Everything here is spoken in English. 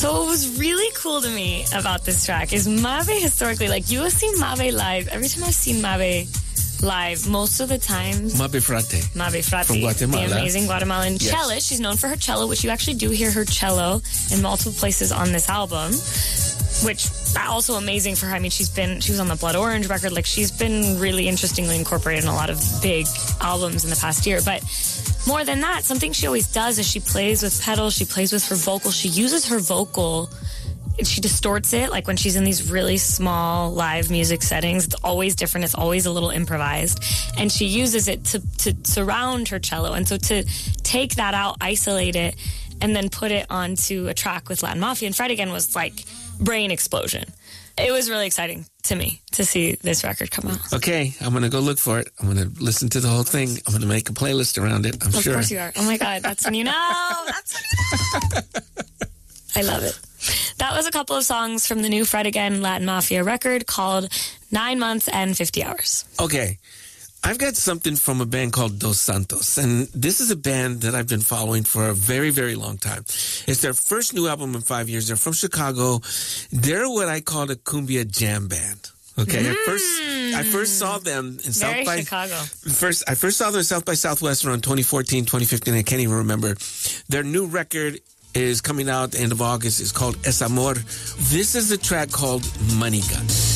So what was really cool to me about this track is Mabe historically, like you have seen Mabe live. Every time I've seen Mabe live, most of the times... Mabe Frate. From Guatemala. The amazing Guatemalan cellist. She's known for her cello, which you actually do hear her cello in multiple places on this album, which also amazing for her. I mean, she was on the Blood Orange record. Like, she's been really interestingly incorporated in a lot of big albums in the past year. But more than that, something she always does is she plays with pedals, she plays with her vocal. She uses her vocal, she distorts it, like when she's in these really small live music settings. It's always different. It's always a little improvised. And she uses it to surround her cello. And so to take that out, isolate it, and then put it onto a track with Latin Mafia and Friday Again was like brain explosion. It was really exciting to me to see this record come out. Okay, I'm going to go look for it. I'm going to listen to the whole thing. I'm going to make a playlist around it, I'm sure. Of course you are. Oh my God, that's when you know. That's when you know. I love it. That was a couple of songs from the new Fred Again Latin Mafia record called 9 Months and 50 Hours. Okay. I've got something from a band called Dos Santos, and this is a band that I've been following for a very, very long time. It's their first new album in 5 years. They're from Chicago. They're what I call a cumbia jam band. Okay, I first saw them in South by Chicago. I first saw them in South by Southwest around 2014, 2015. I can't even remember. Their new record is coming out at the end of August. It's called Es Amor. This is a track called Money Gun.